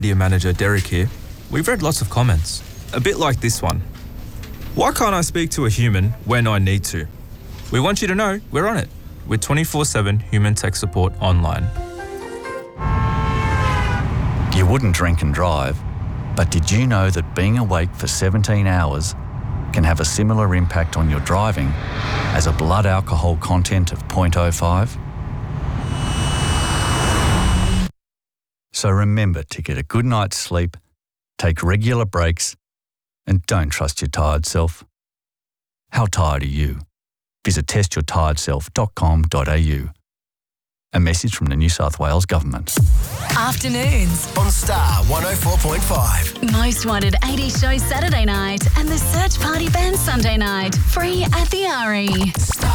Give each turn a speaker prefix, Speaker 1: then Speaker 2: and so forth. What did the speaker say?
Speaker 1: Media manager Derek here. We've read lots of comments, a bit like this one. Why can't I speak to a human when I need to? We want you to know we're on it with 24/7 human tech support online.
Speaker 2: You wouldn't drink and drive, but did you know that being awake for 17 hours can have a similar impact on your driving as a blood alcohol content of 0.05? So remember to get a good night's sleep, take regular breaks, and don't trust your tired self. How tired are you? Visit testyourtiredself.com.au. A message from the New South Wales Government.
Speaker 3: Afternoons
Speaker 4: On Star 104.5.
Speaker 3: Most Wanted 80s show Saturday night and the Search Party Band Sunday night. Free at the RE.